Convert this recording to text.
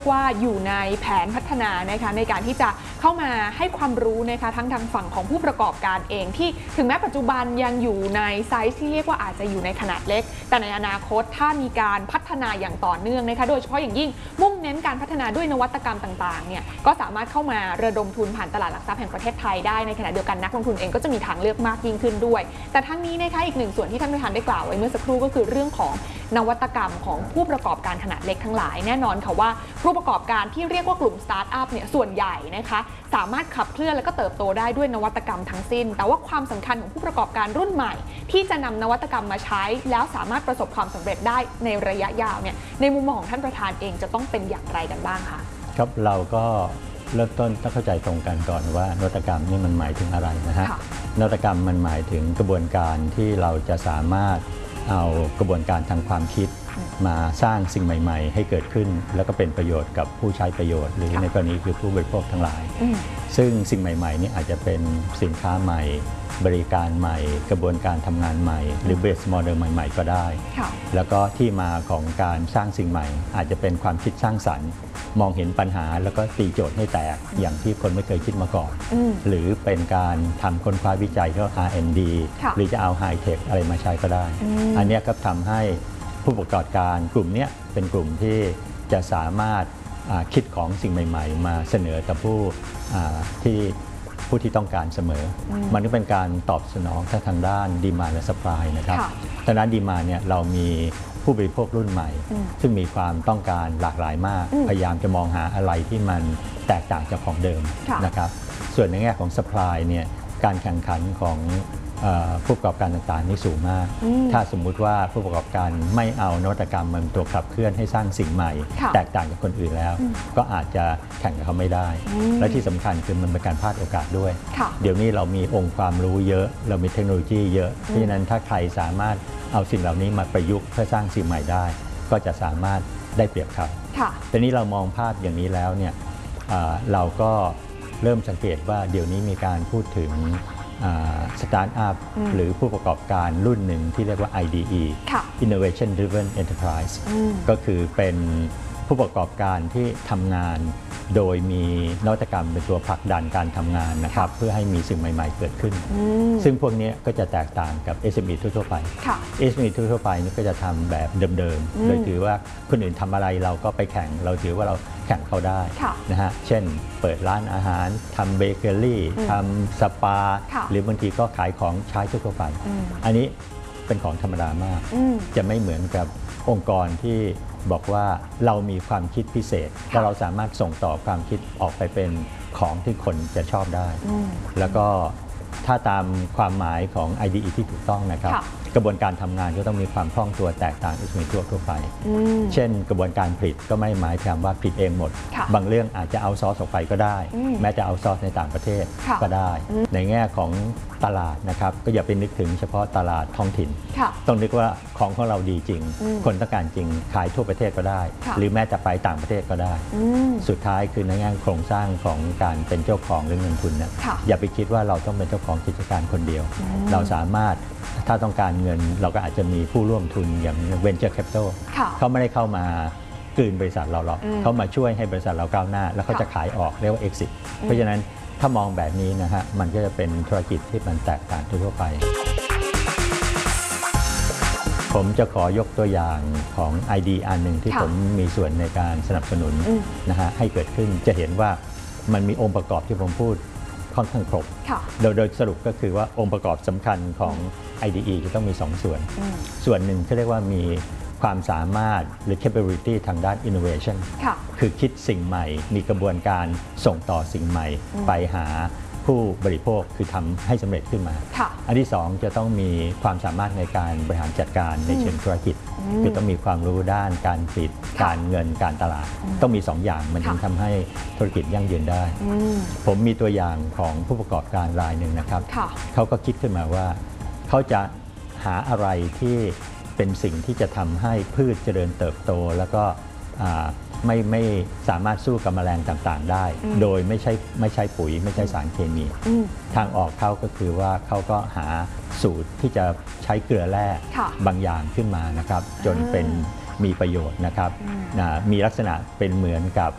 ว่าอยู่ในแผนพัฒนานะคะในการที่จะเข้ามาให้ความรู้นะคะทั้งทางฝั่งของผู้ประกอบการเองที่ถึงแม้ปัจจุบันยังอยู่ในไซส์ที่เรียกว่าอาจจะอยู่ในขนาดเล็กแต่ในอนาคตถ้ามีการพัฒนาอย่างต่อเนื่องนะคะโดยเฉพาะอย่างยิ่งมุ่งเน้นการพัฒนาด้วยนวัตกรรมต่างๆเนี่ยก็สามารถเข้ามาระดมทุนผ่านตลาดหลักทรัพย์แห่งประเทศไทยได้ในขณะเดียวกันนักลงทุนเองก็จะมีทางเลือกมากยิ่งขึ้นด้วยแต่ทั้งนี้นะคะอีกหนึ่งส่วนที่ท่านประธานได้กล่าวไว้เมื่อสักครู่ก็คือเรื่องของนวัตกรรมของผู้ประกอบการขนาดเล็กทั้งหลายแน่นอนค่ะว่าผู้ประกอบการที่เรียกว่ากลุ่มสตาร์ทอัพเนี่ยส่วนใหญ่นะคะสามารถขับเคลื่อนและก็เติบโตได้ด้วยนวัตกรรมทั้งสิ้นแต่ว่าความสำคัญของผู้ประกอบการรุ่นใหม่ที่จะนำนวัตกรรมมาใช้แล้วสามารถประสบความสำเร็จได้ในระยะยาวเนี่ยในมุมมองของท่านประธานเองจะต้องเป็นอย่างไรกันบ้างคะครับเราก็เริ่มต้นต้องเข้าใจตรงกันก่อนว่านวัตกรรมนี่มันหมายถึงอะไรนะฮะนวัตกรรมมันหมายถึงกระบวนการที่เราจะสามารถเอากระบวนการทางความคิดมาสร้างสิ่งใหม่ๆให้เกิดขึ้นแล้วก็เป็นประโยชน์กับผู้ใช้ประโยชน์หรือในกรณีคือผู้บริโภคทั้งหลายซึ่งสิ่งใหม่ๆนี่อาจจะเป็นสินค้าใหม่บริการใหม่กระบวนการทำงานใหม่หรือ business model ใหม่ๆก็ได้แล้วก็ที่มาของการสร้างสิ่งใหม่อาจจะเป็นความคิดสร้างสรรค์มองเห็นปัญหาแล้วก็ตีโจทย์ให้แตกอย่างที่คนไม่เคยคิดมาก่อนหรือเป็นการทำค้นคว้าวิจัยเรียกว่า R&D หรือจะเอาไฮเทคอะไรมาใช้ก็ได้อันนี้ก็ทำให้ผู้ประกอบการกลุ่มนี้เป็นกลุ่มที่จะสามารถคิดของสิ่งใหม่ๆมาเสนอต่อผู้ที่ต้องการเสมอมันก็เป็นการตอบสนองทางด้านดีมานด์และซัพพลายนะครับทางด้านดีมานด์เนี่ยเรามีผู้บริโภครุ่นใหม่ซึ่งมีความต้องการหลากหลายมากพยายามจะมองหาอะไรที่มันแตกต่างจากของเดิมนะครับส่วนในแง่ของซัพพลายเนี่ยการแข่งขันของผู้ประกอบการต่างๆนี่สูงมากถ้าสมมุติว่าผู้ประกอบการไม่เอานวัตกรรมมันตัวขับเคลื่อนให้สร้างสิ่งใหม่แตกต่างจากคนอื่นแล้วก็อาจจะแข่งกับเขาไม่ได้และที่สำคัญคือมันเป็นการพลาดโอกาสด้วยเดี๋ยวนี้เรามีองค์ความรู้เยอะเรามีเทคโนโลยีเยอะเพราะฉะนั้นถ้าใครสามารถเอาสิ่งเหล่านี้มาประยุกต์เพื่อสร้างสิ่งใหม่ได้ก็จะสามารถได้เปรียบเขาแต่นี้เรามองภาพอย่างนี้แล้วเนี่ยเราก็เริ่มสังเกตว่าเดี๋ยวนี้มีการพูดถึงสตาร์ทอัพหรือผู้ประกอบการรุ่นหนึ่งที่เรียกว่า IDE Innovation Driven Enterprise ก็คือเป็นผู้ประกอบการที่ทำงานโดยมีนวัตกรรมเป็นตัวผลักดันการทำงานนะครับเพื่อให้มีสิ่งใหม่ๆเกิดขึ้นซึ่งพวกนี้ก็จะแตกต่างกับ SME ทั่วไป SME ทั่วไปนี่ก็จะทำแบบเดิมๆโดยถือว่าคนอื่นทำอะไรเราก็ไปแข่งเราถือว่าเราแข่งเขาได้นะฮะเช่นเปิดร้านอาหารทำเบเกอรี่ทำสปาหรือบางทีก็ขายของใช้ทั่วไปอันนี้เป็นของธรรมดามากจะไม่เหมือนกับองค์กรที่บอกว่าเรามีความคิดพิเศษและเราสามารถส่งต่อความคิดออกไปเป็นของที่คนจะชอบได้แล้วก็ถ้าตามความหมายของ IDE ที่ถูกต้องนะครับกระบวนการทำงานก็ต้องมีความคล่องตัวแตกต่างจากทั่วไปเช่นกระบวนการผลิตก็ไม่หมายความว่าผลิตเองหมดบางเรื่องอาจจะเอาซอร์สออกไปก็ได้แม้จะเอาซอร์สในต่างประเทศก็ได้ในแง่ของตลาดนะครับก็อย่าไปนึกถึงเฉพาะตลาดท้องถิ่นต้องนึกว่าของเราดีจริงคนต้องการจริงขายทั่วประเทศก็ได้หรือแม้จะไปต่างประเทศก็ได้สุดท้ายคือในแง่โครงสร้างของการเป็นเจ้าของหรือเงินทุนนะอย่าไปคิดว่าเราต้องเป็นเจ้าของกิจการคนเดียวเราสามารถถ้าต้องการเงินเราก็อาจจะมีผู้ร่วมทุนอย่าง Venture Capital เขาไม่ได้เข้ามากลืนบริษัทเราหรอกเขามาช่วยให้บริษัทเราก้าวหน้าแล้วเขาจะขายออกเรียกว่า Exit เพราะฉะนั้นถ้ามองแบบนี้นะฮะมันก็จะเป็นธุรกิจที่มันแตกต่างทั่วไปผมจะขอยกตัวอย่างของ ID อันหนึ่งที่ผมมีส่วนในการสนับสนุนนะฮะให้เกิดขึ้นจะเห็นว่ามันมีองค์ประกอบที่ผมพูดค่อนข้างครบโดยสรุปก็คือว่าองค์ประกอบสำคัญของ IDE จะต้องมี2ส่วนหนึ่งที่เรียกว่ามีความสามารถหรือ capability ทางด้าน innovation คือคิดสิ่งใหม่มีกระบวนการส่งต่อสิ่งใหม่ไปหาผู้บริโภคคือทำให้สำเร็จขึ้นมาอันที่2จะต้องมีความสามารถในการบริหารจัดการในเชิงธุรกิจคือต้องมีความรู้ด้านการผลิตการเงินการตลาดต้องมี2อย่างมันถึงทำให้ธุรกิจยั่งยืนได้ผมมีตัวอย่างของผู้ประกอบการรายหนึ่งนะครับเขาก็คิดขึ้นมาว่าเขาจะหาอะไรที่เป็นสิ่งที่จะทำให้พืชเจริญเติบโตแล้วก็ไม่สามารถสู้กับแมลงต่างๆได้โดยไม่ใช่ปุ๋ยไม่ใช่สารเคมีทางออกเขาก็คือว่าเขาก็หาสูตรที่จะใช้เกลือแร่บางอย่างขึ้นมานะครับจนเป็นมีประโยชน์นะครับมีลักษณะเป็นเหมือนกับ